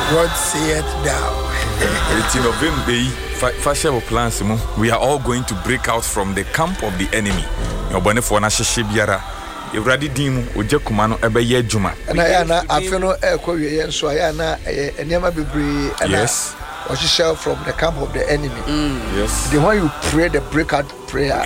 What sayest thou? It's in November. Fashion plans. We are all going to break out from the camp of the enemy. Your bonnet for Nasha Shibiara. You ready, Dim? Uja Kumano Ebeye Juma. And I feel no air, so I never be brave. Yes. Or she shall from the camp of the enemy. Yes. The one you pray the breakout prayer.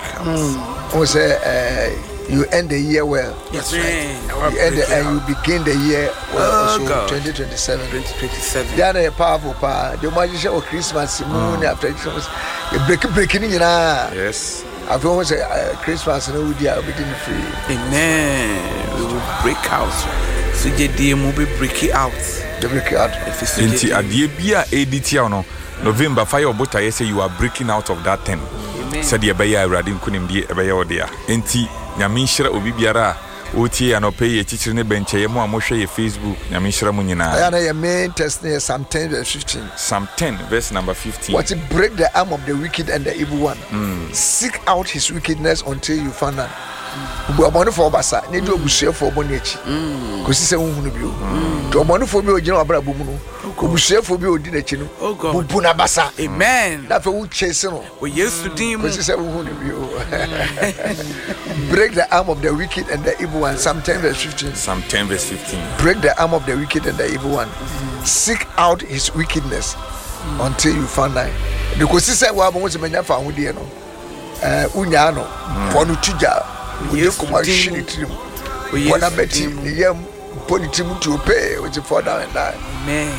Say you end the year well. Yes, right. You end and you begin the year well. Also 2027. 2027. They are a powerful power. The magician of Christmas moon after Christmas. You breaking in. Yes. I've always said Christmas and we are beginning free. Amen. We will break out. So the DM will be breaking out. The break out. Inti adie bia editia no November fire bota ye say you are breaking out of that thing. Said ye be ya awrade nkunim die e be ye odea. Inti nyame nhira obi biara otie anope ye chichire ne benche ye mo amohwe ye Facebook nyame nhira mu nyina. Aya na your main test near Psalm 10 verse 15. Psalm 10 verse number 15. What to break the arm of the wicked and the evil one. Seek out his wickedness until you find out. We are born for Bassa, need to be safe for Bonichi. Because he said, "Who you? To born for me, General Brabumuno, who be safe for me, Dinachino, Oh God. Puna Bassa." Amen. That's what we chase. We used to dim. Because he said, "Who you?" Break the arm of the wicked and the evil one. Psalm 10 verse 15. Psalm 10 verse 15. Break the arm of the wicked and the evil one. Seek out his wickedness until you find out. Because he said, "Well, I want to make found with you." Unyano, Ponu Tuja. We look at shit. We want to bet him the young Ponitim to pay with the fall down and die. Amen.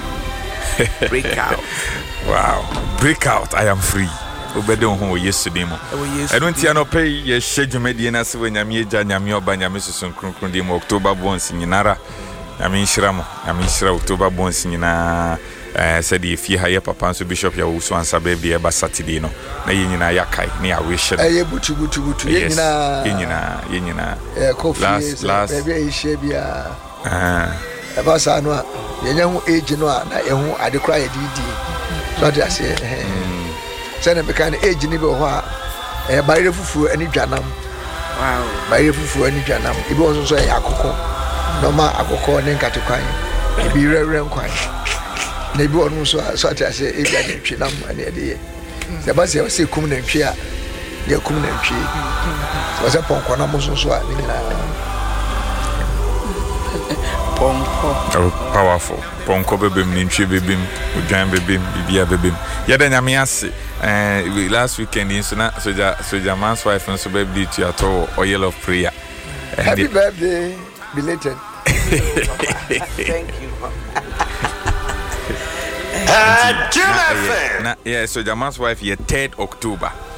Break out. Wow. Break out. I am free. Obedon ho yesterday mo. I don't no pay ye schedule medina se we nyame eja nyame oba nyame susun kronkron de mo October bonds nyinara. Nyame nhira mo. Nyame nhira October bonds nyina. Said if you hire papa so bishop ya wo so ansa ba bia ba Saturday no na ye nyina ya kai na ya we hye ye butu ye nyina last baby e hye bia e ba sa no a ye nya ho age no a na ye ho adekra ye didi so that say say na be kan age ni be ho a e bayre fufu ani dwanam Wow. Bayre fufu ani dwanam e be wo so ye akoko no ma akoko ne nkatekwan e bi rere nkwan na bi onu so ati ase e bia de twinam ane de ye se ba se kum na ntwe a ye kum na ntwe so se ponko na mo so a ni na Ponko powerful ponko bebem ni ntwe bebem odwan bebem bibia bebem ye da nyame ase last weekend in so na soja man's wife and so baby to at oil of prayer. Happy birthday belated. Thank you. Yeah, so Jaman's wife, 3rd October.